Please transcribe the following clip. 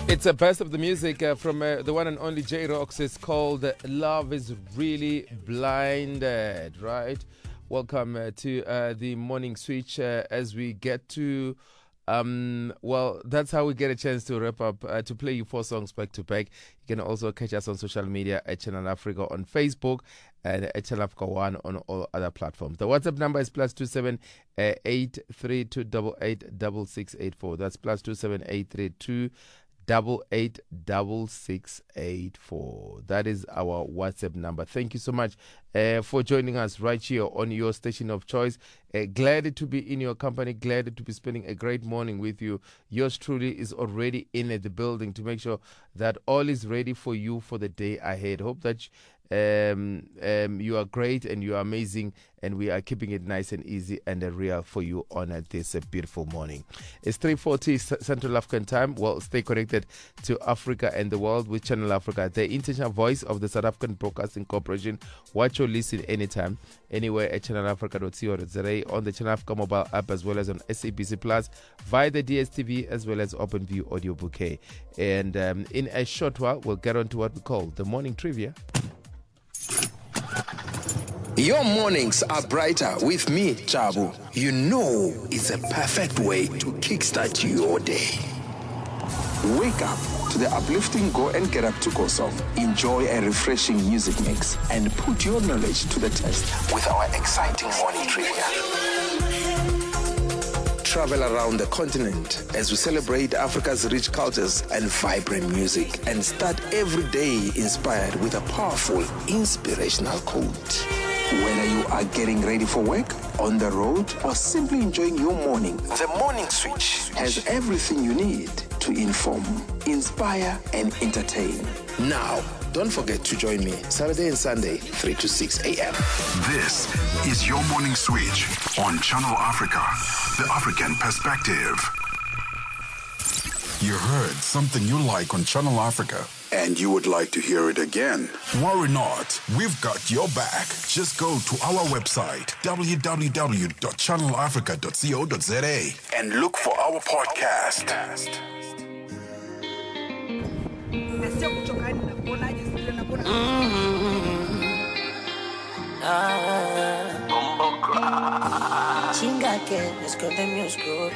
It's a best of the music from the one and only J-Rox. It's called Love is Really Blinded, right? Welcome to the morning switch as we get to, well, that's how we get a chance to wrap up, to play you 4 songs back to back. You can also catch us on social media at Channel Africa on Facebook and at Channel Africa 1 on all other platforms. The WhatsApp number is +27 832886684. That's +27 832 886684. That is our WhatsApp number. Thank you so much for joining us right here on your station of choice. Glad to be in your company. Glad to be spending a great morning with you. Yours truly is already in the building to make sure that all is ready for you for the day ahead. Hope that you are great and you are amazing, and we are keeping it nice and easy and real for you on this beautiful morning. It's 3:40 Central African time. Well, stay connected to Africa and the world with Channel Africa, the international voice of the South African Broadcasting Corporation. Watch or listen anytime, anywhere at channelafrica.co.za, on the Channel Africa mobile app, as well as on SABC Plus, via the DSTV, as well as OpenView Audio Bouquet. And in a short while, we'll get on to what we call the morning trivia. Your mornings are brighter with me, Chabu. You know it's a perfect way to kickstart your day. Wake up to the uplifting Go and Get Up to Go song. Enjoy a refreshing music mix and put your knowledge to the test with our exciting morning trivia. Travel around the continent as we celebrate Africa's rich cultures and vibrant music, and start every day inspired with a powerful, inspirational quote. Whether you are getting ready for work, on the road, or simply enjoying your morning, the Morning Switch has everything you need to inform, inspire, and entertain. Now, don't forget to join me Saturday and Sunday, 3 to 6 a.m. This is your Morning Switch on Channel Africa, the African perspective. You heard something you like on Channel Africa, and you would like to hear it again. Worry not, we've got your back. Just go to our website, www.channelafrica.co.za, and look for our podcast. Chinga que es que de mi oscuro.